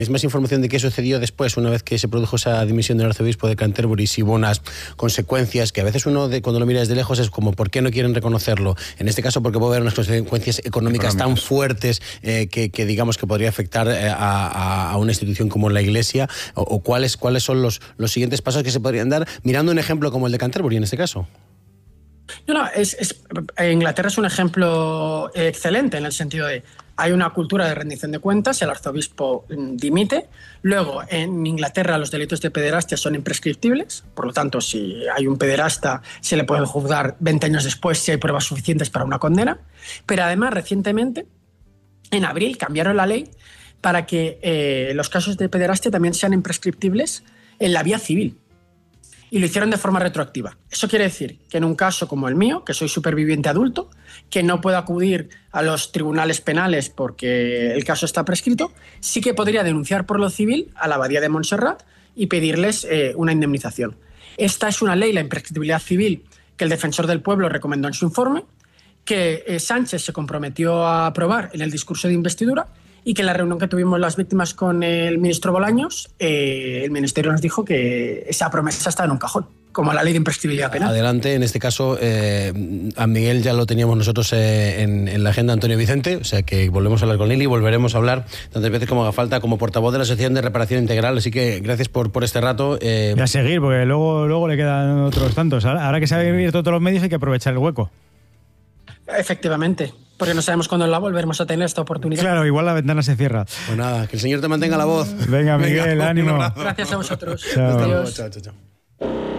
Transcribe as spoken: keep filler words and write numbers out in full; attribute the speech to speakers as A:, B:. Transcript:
A: ¿Es más información de qué sucedió después, una vez que se produjo esa dimisión del arzobispo de Canterbury, si hubo unas consecuencias que a veces uno, de, cuando lo mira desde lejos, es como ¿por qué no quieren reconocerlo? En este caso, porque puede haber unas consecuencias económicas, económicas. tan fuertes eh, que, que digamos que podría afectar eh, a, a una institución como la Iglesia, o, o cuáles, cuáles son los, los siguientes pasos que se podrían dar, mirando un ejemplo como el de Canterbury en este caso.
B: No, no, es, es, Inglaterra es un ejemplo excelente en el sentido de hay una cultura de rendición de cuentas, el arzobispo dimite. Luego, en Inglaterra los delitos de pederastia son imprescriptibles, por lo tanto, si hay un pederasta se le puede juzgar veinte años después si hay pruebas suficientes para una condena. Pero además, recientemente, en abril, cambiaron la ley para que eh, los casos de pederastia también sean imprescriptibles en la vía civil. Y lo hicieron de forma retroactiva. Eso quiere decir que en un caso como el mío, que soy superviviente adulto, que no puedo acudir a los tribunales penales porque el caso está prescrito, sí que podría denunciar por lo civil a la Abadía de Montserrat y pedirles eh, una indemnización. Esta es una ley, la imprescriptibilidad civil, que el Defensor del Pueblo recomendó en su informe, que eh, Sánchez se comprometió a aprobar en el discurso de investidura y que en la reunión que tuvimos las víctimas con el ministro Bolaños, eh, el ministerio nos dijo que esa promesa está en un cajón, como la ley de imprescriptibilidad penal.
A: Adelante, en este caso, eh, a Miguel ya lo teníamos nosotros eh, en, en la agenda, Antonio Vicente, o sea que volvemos a hablar con él y volveremos a hablar tantas veces como haga falta como portavoz de la Asociación de Reparación Integral, así que gracias por, por este rato. Eh...
C: Y a seguir, porque luego, luego le quedan otros tantos. Ahora, ahora que se han abierto todos los medios hay que aprovechar el hueco.
B: Efectivamente, porque no sabemos cuándo la volveremos a tener esta oportunidad.
C: Claro, igual la ventana se cierra.
A: Pues nada, que el Señor te mantenga la voz.
C: Venga, Miguel, Venga, ánimo.
B: Gracias a vosotros.
C: Chao.
B: Adiós.
A: Chao, chao, chao.